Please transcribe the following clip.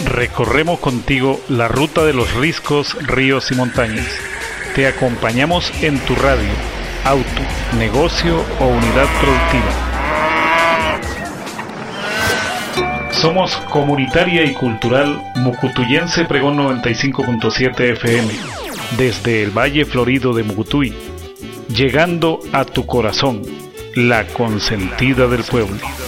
Recorremos contigo la ruta de los riscos, ríos y montañas. Te acompañamos en tu radio, auto, negocio o unidad productiva. Somos comunitaria y cultural Mucutuyense Pregón 95.7 FM, desde el Valle Florido de Mucutuy, llegando a tu corazón, la consentida del pueblo.